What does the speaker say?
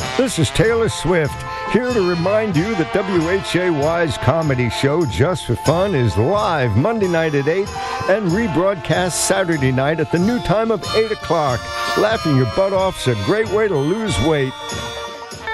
This is Taylor Swift, here to remind you that WHAY's comedy show, Just for Fun, is live Monday night at 8 and rebroadcast Saturday night at the new time of 8 o'clock. Laughing your butt off is a great way to lose weight.